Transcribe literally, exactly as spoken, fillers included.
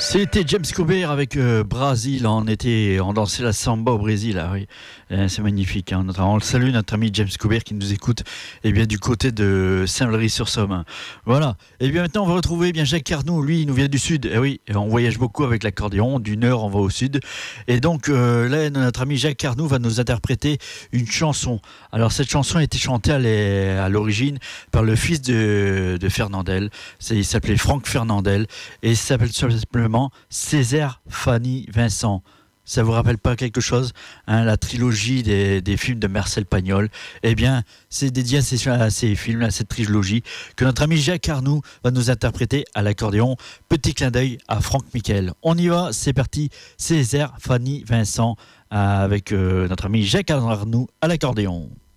C'était James Coubert avec euh, Brasil. On était, on dansait la samba au Brésil. Ah oui, euh, c'est magnifique. Hein. Notre, on le salue, notre ami James Coubert qui nous écoute. Et eh bien du côté de Saint-Valery-sur-Somme. Voilà. Et eh bien maintenant on va retrouver eh bien Jacques Carnoux. Lui, il nous vient du sud. Et eh oui, on voyage beaucoup avec l'accordéon. Du nord, on va au sud. Et donc euh, là, notre ami Jacques Carnoux va nous interpréter une chanson. Alors cette chanson a été chantée à, les, à l'origine par le fils de, de Fernandel. C'est, il s'appelait Franck Fernandel et il s'appelle simplement Césaire, Fanny, Vincent. Ça vous rappelle pas quelque chose, hein, la trilogie des, des films de Marcel Pagnol? Eh bien, c'est dédié à ces, à ces films, à cette trilogie, que notre ami Jacques Carnoux va nous interpréter à l'accordéon. Petit clin d'œil à Franck Michael. On y va, c'est parti. Césaire, Fanny, Vincent, avec euh, notre ami Jacques Carnoux à l'accordéon.